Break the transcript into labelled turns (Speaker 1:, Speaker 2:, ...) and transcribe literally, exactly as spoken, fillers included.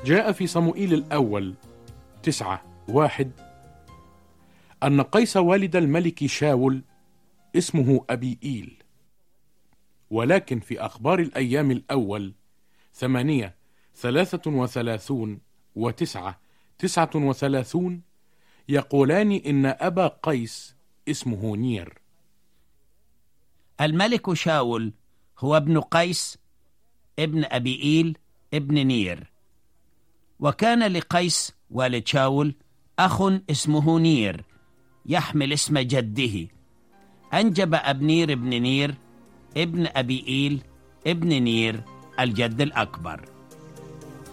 Speaker 1: جاء في صموئيل الأول تسعة واحد أن قيس والد الملك شاول اسمه أبيئيل، ولكن في أخبار الأيام الأول ثمانية ثلاثة وثلاثون وتسعة تسعة وثلاثون يقولان إن أبا قيس اسمه نير.
Speaker 2: الملك شاول هو ابن قيس ابن أبيئيل ابن نير. وكان لقيس والد شاول أخ اسمه نير يحمل اسم جده. أنجب أبنير ابن نير ابن أبيئيل ابن نير الجد الأكبر.